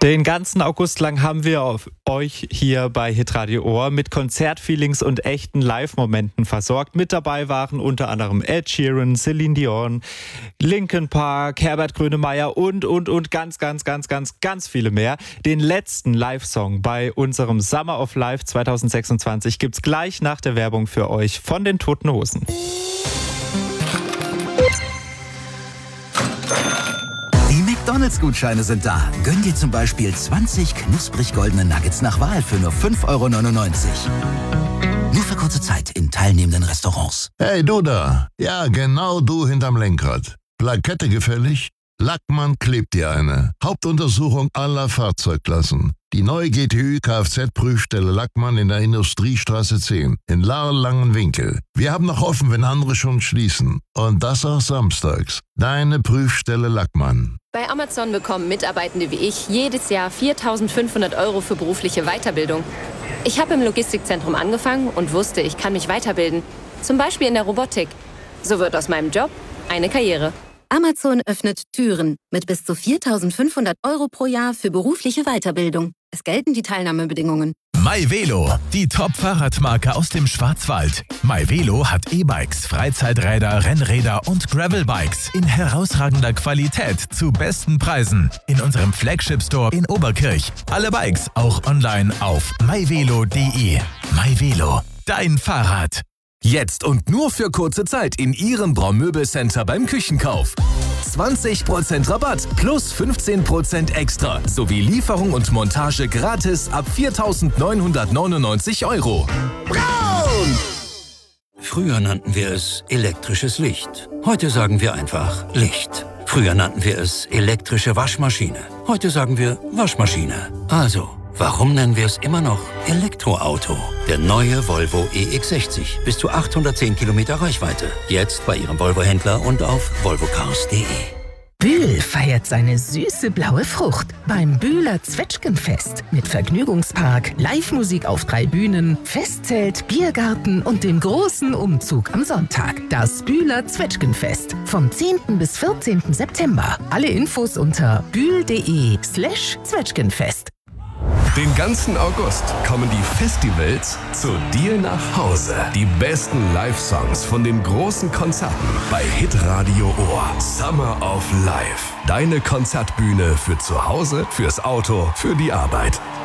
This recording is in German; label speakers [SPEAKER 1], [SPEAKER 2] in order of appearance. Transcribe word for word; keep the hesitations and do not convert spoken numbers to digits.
[SPEAKER 1] Den ganzen August lang haben wir auf euch hier bei Hitradio Ohr mit Konzertfeelings und echten Live-Momenten versorgt. Mit dabei waren unter anderem Ed Sheeran, Celine Dion, Linkin Park, Herbert Grönemeyer und, und, und ganz, ganz, ganz, ganz, ganz viele mehr. Den letzten Live-Song bei unserem Summer of Life zwanzig sechsundzwanzig gibt's gleich nach der Werbung für euch von den Toten Hosen.
[SPEAKER 2] McDonalds-Gutscheine sind da. Gönn dir zum Beispiel zwanzig knusprig goldene Nuggets nach Wahl für nur fünf Euro neunundneunzig. Nur für kurze Zeit in teilnehmenden Restaurants.
[SPEAKER 3] Hey, du da. Ja, genau du hinterm Lenkrad. Plakette gefällig? Lackmann klebt dir eine. Hauptuntersuchung aller Fahrzeugklassen. Die neue G T Ü Kfz-Prüfstelle Lackmann in der Industriestraße zehn in Lahr-Langenwinkel. Wir haben noch offen, wenn andere schon schließen. Und das auch samstags. Deine Prüfstelle Lackmann.
[SPEAKER 4] Bei Amazon bekommen Mitarbeitende wie ich jedes Jahr viertausendfünfhundert Euro für berufliche Weiterbildung. Ich habe im Logistikzentrum angefangen und wusste, ich kann mich weiterbilden. Zum Beispiel in der Robotik. So wird aus meinem Job eine Karriere.
[SPEAKER 5] Amazon öffnet Türen mit bis zu viertausendfünfhundert Euro pro Jahr für berufliche Weiterbildung. Es gelten die Teilnahmebedingungen.
[SPEAKER 6] MyVelo, die Top-Fahrradmarke aus dem Schwarzwald. MyVelo hat E-Bikes, Freizeiträder, Rennräder und Gravelbikes in herausragender Qualität zu besten Preisen. In unserem Flagship-Store in Oberkirch. Alle Bikes auch online auf myvelo punkt de. MyVelo, dein Fahrrad.
[SPEAKER 7] Jetzt und nur für kurze Zeit in Ihrem Braumöbelcenter beim Küchenkauf. zwanzig Prozent Rabatt plus fünfzehn Prozent extra sowie Lieferung und Montage gratis ab viertausendneunhundertneunundneunzig Euro.
[SPEAKER 8] Braun! Früher nannten wir es elektrisches Licht. Heute sagen wir einfach Licht. Früher nannten wir es elektrische Waschmaschine. Heute sagen wir Waschmaschine. Also, warum nennen wir es immer noch Elektroauto? Der neue Volvo E X sechzig. Bis zu achthundertzehn Kilometer Reichweite. Jetzt bei Ihrem Volvo-Händler und auf volvocars punkt de.
[SPEAKER 9] Bühl feiert seine süße blaue Frucht beim Bühler Zwetschgenfest. Mit Vergnügungspark, Live-Musik auf drei Bühnen, Festzelt, Biergarten und dem großen Umzug am Sonntag. Das Bühler Zwetschgenfest. Vom zehnten bis vierzehnten September. Alle Infos unter bühl punkt de slash Zwetschgenfest.
[SPEAKER 7] Den ganzen August kommen die Festivals zu dir nach Hause. Die besten Live-Songs von den großen Konzerten bei Hitradio Ohr. Summer of Life. Deine Konzertbühne für zu Hause, fürs Auto, für die Arbeit.